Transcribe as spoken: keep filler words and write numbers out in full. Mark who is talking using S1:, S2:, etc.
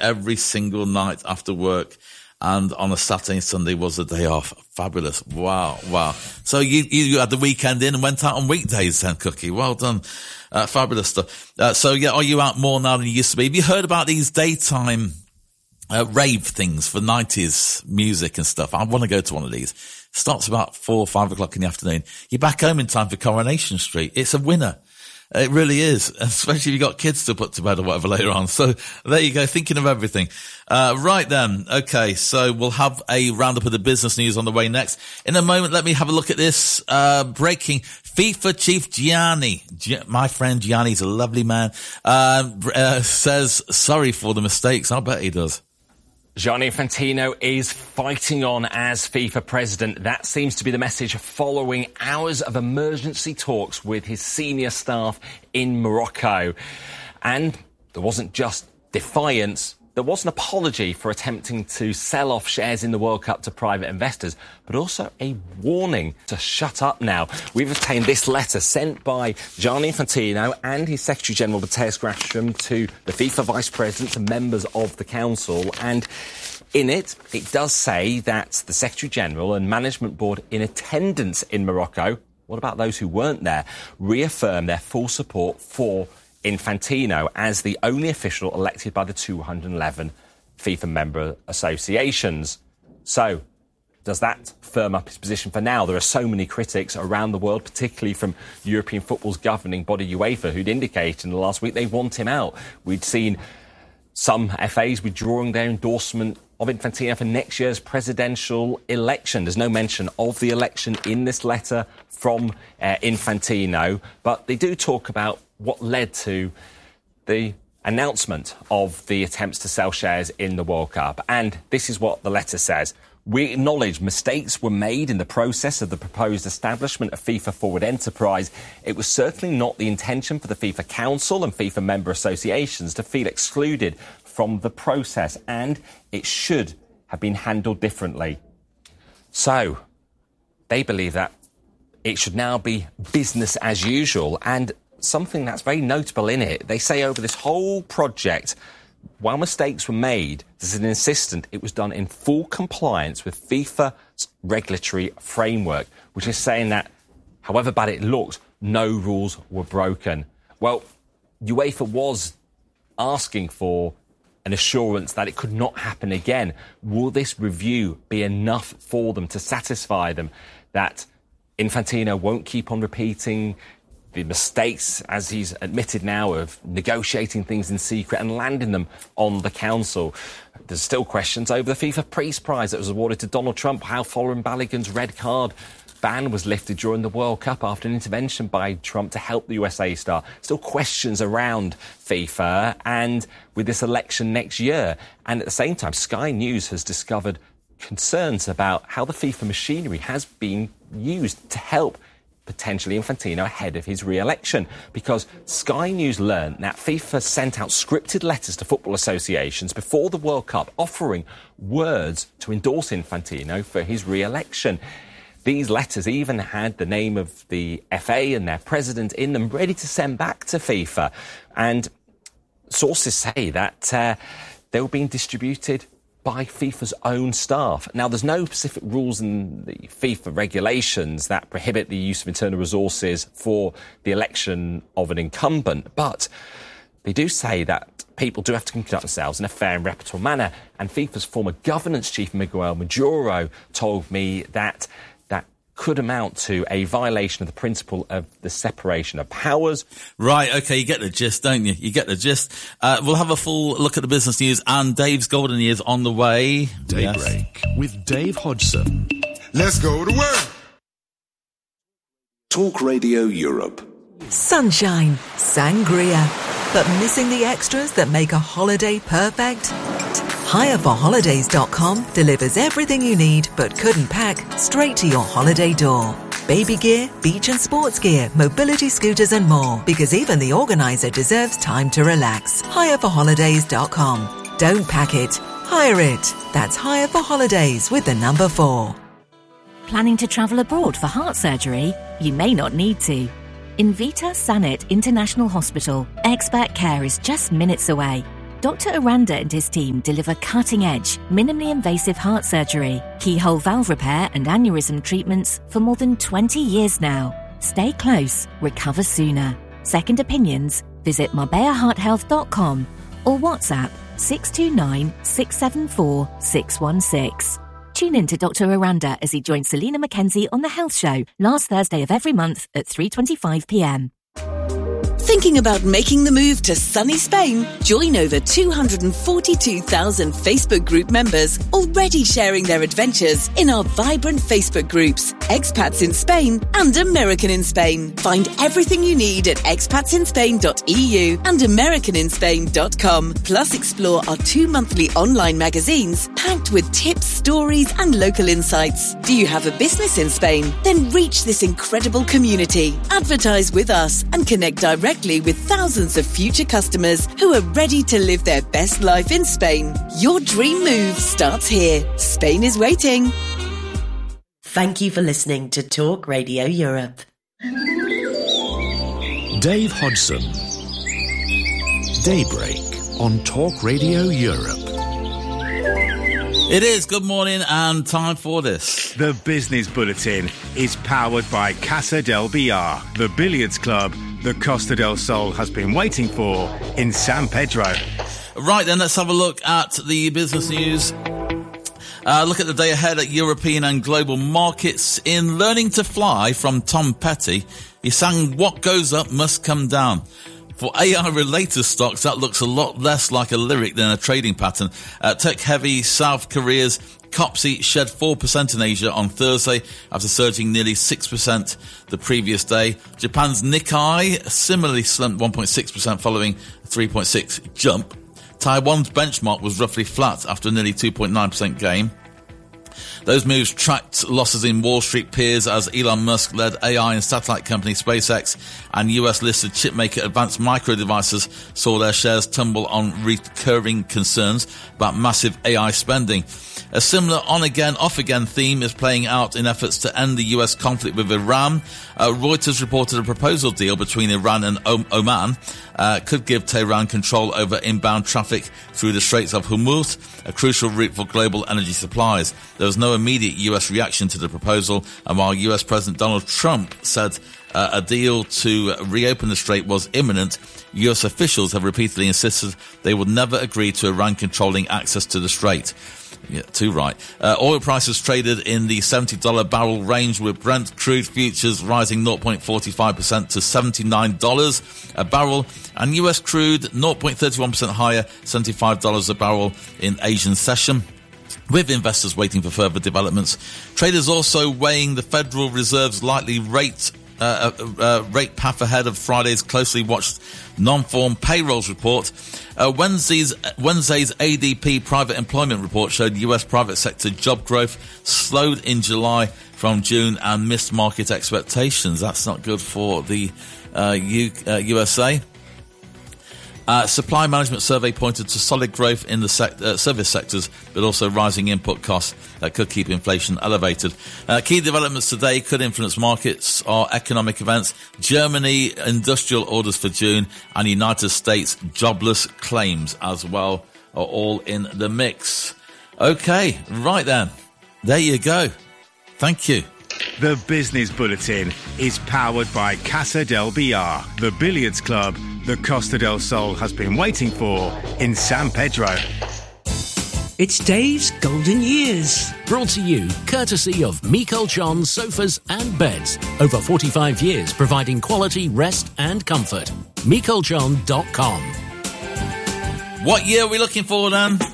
S1: every single night after work. And on a Saturday and Sunday was the day off. Fabulous. Wow, wow. So you, you had the weekend in and went out on weekdays then, Cookie. Well done. Uh, fabulous stuff. Uh, so yeah, are you out more now than you used to be? Have you heard about these daytime uh, rave things for nineties music and stuff? I want to go to one of these. Starts about four or five o'clock in the afternoon. You're back home in time for Coronation Street. It's a winner. It really is, especially if you've got kids to put to bed or whatever later on. So there you go, thinking of everything. Uh, right then. Okay, so we'll have a roundup of the business news on the way next. In a moment, let me have a look at this. Uh, breaking FIFA chief Gianni. G- my friend Gianni's a lovely man. Uh, uh, says sorry for the mistakes. I bet he does.
S2: Gianni Infantino is fighting on as FIFA president. That seems to be the message following hours of emergency talks with his senior staff in Morocco. And there wasn't just defiance. There was an apology for attempting to sell off shares in the World Cup to private investors, but also a warning to shut up now. We've obtained this letter sent by Gianni Infantino and his Secretary-General Matthias Grasham to the FIFA Vice Presidents and members of the Council. And in it, it does say that the Secretary-General and Management Board in attendance in Morocco, what about those who weren't there, reaffirm their full support for Infantino as the only official elected by the two hundred eleven FIFA member associations. So, does that firm up his position for now? There are so many critics around the world, particularly from European football's governing body UEFA, who'd indicated in the last week they want him out. We'd seen some F As withdrawing their endorsement of Infantino for next year's presidential election. There's no mention of the election in this letter from uh, Infantino, but they do talk about what led to the announcement of the attempts to sell shares in the World Cup. And this is what the letter says. We acknowledge mistakes were made in the process of the proposed establishment of FIFA Forward Enterprise. It was certainly not the intention for the FIFA Council and FIFA member associations to feel excluded from the process, and it should have been handled differently. So, they believe that it should now be business as usual, and something that's very notable in it, they say over this whole project, while mistakes were made, there's an insistence it was done in full compliance with FIFA's regulatory framework, which is saying that, however bad it looked, no rules were broken. Well, UEFA was asking for an assurance that it could not happen again. Will this review be enough for them to satisfy them that Infantino won't keep on repeating the mistakes, as he's admitted now, of negotiating things in secret and landing them on the council? There's still questions over the FIFA Peace Prize that was awarded to Donald Trump, how following Balogun's red card ban was lifted during the World Cup after an intervention by Trump to help the U S A star. Still questions around FIFA and with this election next year. And at the same time, Sky News has discovered concerns about how the FIFA machinery has been used to help potentially Infantino ahead of his re-election, because Sky News learned that FIFA sent out scripted letters to football associations before the World Cup offering words to endorse Infantino for his re-election. These letters even had the name of the F A and their president in them, ready to send back to FIFA. And sources say that uh, they were being distributed by FIFA's own staff. Now, there's no specific rules in the FIFA regulations that prohibit the use of internal resources for the election of an incumbent, but they do say that people do have to conduct themselves in a fair and reputable manner. And FIFA's former governance chief, Miguel Maduro, told me that that could amount to a violation of the principle of the separation of powers.
S1: Right, okay, you get the gist, don't you? You get the gist. Uh, we'll have a full look at the business news, and Dave's Golden Years on the way.
S3: Daybreak yes. with Dave Hodgson.
S4: Let's go to work.
S3: Talk Radio Europe.
S5: Sunshine, sangria, but missing the extras that make a holiday perfect? hire for holidays dot com delivers everything you need but couldn't pack straight to your holiday door. Baby gear, beach and sports gear, mobility scooters and more, because even the organizer deserves time to relax. hire for holidays dot com. Don't pack it, hire it. That's Hire for Holidays with the number four.
S6: Planning to travel abroad for heart surgery? You may not need to. In Vita Sanit International Hospital, expert care is just minutes away. Doctor Aranda and his team deliver cutting-edge, minimally invasive heart surgery, keyhole valve repair and aneurysm treatments for more than twenty years now. Stay close, recover sooner. Second opinions, visit marbella heart health dot com or WhatsApp six two nine, six seven four, six one six. Tune in to Doctor Aranda as he joins Selena McKenzie on The Health Show last Thursday of every month at three twenty-five p.m.
S4: Thinking about making the move to sunny Spain? Join over two hundred forty-two thousand Facebook group members already sharing their adventures in our vibrant Facebook groups, Expats in Spain and American in Spain. Find everything you need at expats in spain dot e u and american in spain dot com. Plus explore our two monthly online magazines packed with tips, stories and local insights. Do you have a business in Spain? Then reach this incredible community. Advertise with us and connect directly with thousands of future customers who are ready to live their best life in Spain. Your dream move starts here. Spain is waiting.
S7: Thank you for listening to Talk Radio Europe.
S3: Dave Hodgson. Daybreak on Talk Radio Europe.
S1: It is. Good morning and time for this.
S8: The Business Bulletin is powered by Casa del Villar, the billiards club the Costa del Sol has been waiting for in San Pedro.
S1: Right then, let's have a look at the business news. Uh, look at the day ahead at European and global markets. In Learning to Fly from Tom Petty, he sang "What Goes Up Must Come Down." For A I-related stocks, that looks a lot less like a lyric than a trading pattern. Uh, tech-heavy South Korea's C O P S I shed four percent in Asia on Thursday after surging nearly six percent the previous day. Japan's Nikkei similarly slumped one point six percent following a three point six jump. Taiwan's benchmark was roughly flat after a nearly two point nine percent gain. Those moves tracked losses in Wall Street peers as Elon Musk-led A I and satellite company SpaceX and U S-listed chipmaker Advanced Micro Devices saw their shares tumble on recurring concerns about massive A I spending. A similar on-again, off-again theme is playing out in efforts to end the U S conflict with Iran. Uh, Reuters reported a proposal deal between Iran and o- Oman uh, could give Tehran control over inbound traffic through the Straits of Hormuz, a crucial route for global energy supplies. There was no immediate U S reaction to the proposal, and while U S President Donald Trump said uh, a deal to reopen the strait was imminent, U S officials have repeatedly insisted they would never agree to Iran controlling access to the strait. Yeah, too right. Uh, oil prices traded in the seventy dollars barrel range, with Brent crude futures rising zero point four five percent to seventy-nine dollars a barrel, and U S crude zero point three one percent higher, seventy-five dollars a barrel in Asian session. With investors waiting for further developments, traders also weighing the Federal Reserve's likely rate uh, uh, rate path ahead of Friday's closely watched non-farm payrolls report. Uh, Wednesday's Wednesday's A D P private employment report showed U S private sector job growth slowed in July from June and missed market expectations. That's not good for the uh, U, uh, U S A. Uh, supply management survey pointed to solid growth in the sec- uh, service sectors, but also rising input costs that could keep inflation elevated. Uh, key developments today could influence markets are economic events, Germany industrial orders for June, and United States jobless claims as well are all in the mix. Okay, right then. There you go. Thank you.
S8: The Business Bulletin is powered by Casa del Villar, the billiards club the Costa del Sol has been waiting for in San Pedro.
S9: It's Dave's Golden Years.
S10: Brought to you courtesy of Michael John Sofas and Beds. Over forty-five years providing quality rest and comfort. Michael John dot com.
S1: What year are we looking for then?